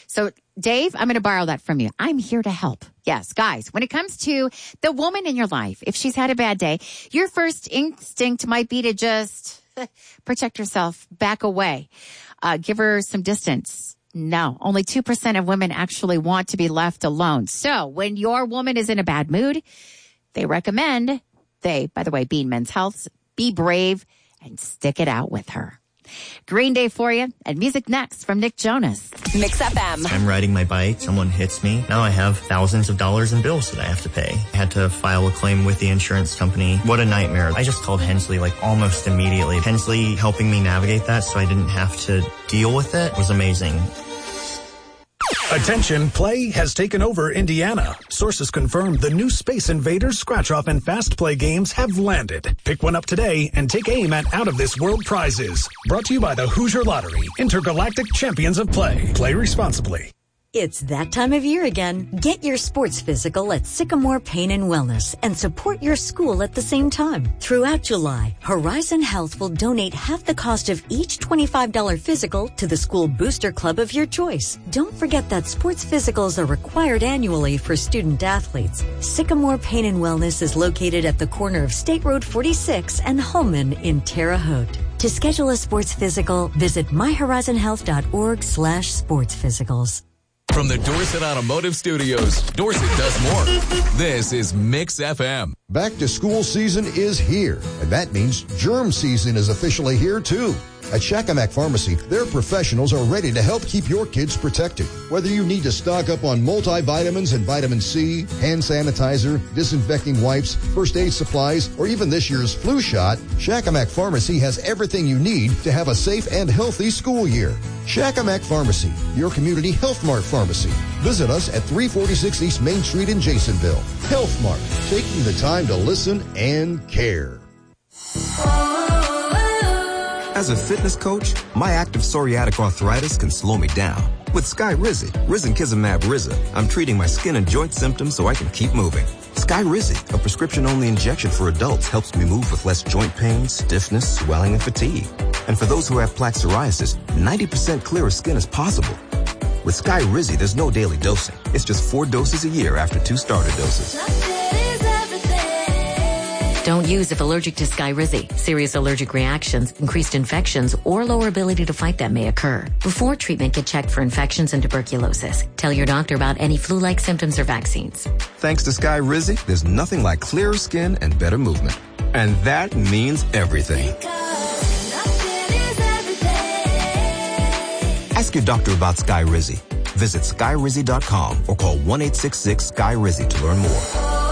So, Dave, I'm going to borrow that from you. I'm here to help. Yes, guys, when it comes to the woman in your life, if she's had a bad day, your first instinct might be to just protect yourself, back away, give her some distance. No, only 2% of women actually want to be left alone. So when your woman is in a bad mood, they recommend, by the way, Bean Men's Health, be brave and stick it out with her. Green Day for you, and music next from Nick Jonas. Mix FM. I'm riding my bike. Someone hits me. Now I have thousands of dollars in bills that I have to pay. I had to file a claim with the insurance company. What a nightmare. I just called Hensley almost immediately. Hensley helping me navigate that so I didn't have to deal with it was amazing. Attention, play has taken over Indiana. Sources confirm the new Space Invaders Scratch-Off and Fast Play games have landed. Pick one up today and take aim at out-of-this-world prizes. Brought to you by the Hoosier Lottery, Intergalactic Champions of Play. Play responsibly. It's that time of year again. Get your sports physical at Sycamore Pain and Wellness and support your school at the same time. Throughout July, Horizon Health will donate half the cost of each $25 physical to the school booster club of your choice. Don't forget that sports physicals are required annually for student athletes. Sycamore Pain and Wellness is located at the corner of State Road 46 and Holman in Terre Haute. To schedule a sports physical, visit myhorizonhealth.org/sportsphysicals. From the Dorset Automotive Studios, Dorset does more. This is Mix FM. Back to school season is here, and that means germ season is officially here too. At Shakamak Pharmacy, their professionals are ready to help keep your kids protected. Whether you need to stock up on multivitamins and vitamin C, hand sanitizer, disinfecting wipes, first aid supplies, or even this year's flu shot, Shakamak Pharmacy has everything you need to have a safe and healthy school year. Shakamak Pharmacy, your community Health Mart pharmacy. Visit us at 346 East Main Street in Jasonville. Health Mart, taking the time to listen and care. As a fitness coach, my active psoriatic arthritis can slow me down. With Skyrizi, Risankizumab Riza, I'm treating my skin and joint symptoms so I can keep moving. Skyrizi, a prescription-only injection for adults, helps me move with less joint pain, stiffness, swelling, and fatigue. And for those who have plaque psoriasis, 90% clearer skin is possible. With Skyrizi, there's no daily dosing. It's just 4 doses a year after 2 starter doses. Don't use if allergic to Skyrizi. Serious allergic reactions, increased infections, or lower ability to fight them may occur. Before treatment, get checked for infections and tuberculosis. Tell your doctor about any flu-like symptoms or vaccines. Thanks to Skyrizi, there's nothing like clearer skin and better movement. And that means everything. Ask your doctor about Skyrizi. Visit Skyrizi.com or call 1-866-SKY-RIZI to learn more.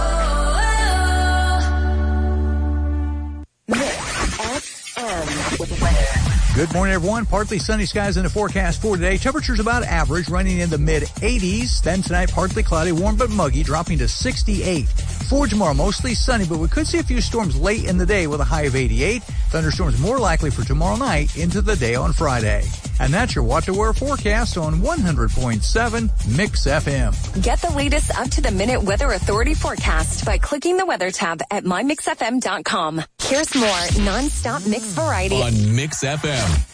Good morning, everyone. Partly sunny skies in the forecast for today. Temperatures about average, running in the mid-80s. Then tonight, partly cloudy, warm but muggy, dropping to 68. For tomorrow, mostly sunny, but we could see a few storms late in the day with a high of 88. Thunderstorms more likely for tomorrow night into the day on Friday. And that's your What to Wear forecast on 100.7 Mix FM. Get the latest up-to-the-minute Weather Authority forecast by clicking the weather tab at mymixfm.com. Here's more non-stop mix variety on Mix FM.